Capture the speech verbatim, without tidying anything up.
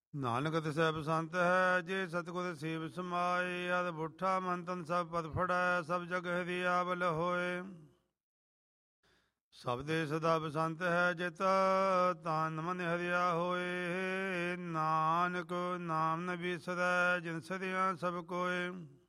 ਨਾਨਕ ਤਿਸੈ ਬਸੰਤ ਹੈ, ਜੇ ਸਤਿਗੁਰ ਸੇਵ ਸਮਾਏ। ਅਦ ਬੁੱਠਾ ਮਨ ਤਨ ਸਭ ਪਦ ਫੜੈ, ਸਭ ਜਗ ਹਿਰਿ ਆਵਲ ਹੋਏ। ਸਭ ਦੇ ਸਦਾ ਬਸੰਤ ਹੈ, ਜਿਤ ਤਨ ਮਨ ਹਰਿਆ ਹੋਏ। ਨਾਨਕ ਨਾਮ ਨ ਬਿਸਰੈ, ਜਿਨ ਸਦੀਆਂ ਸਭ ਕੋਏ।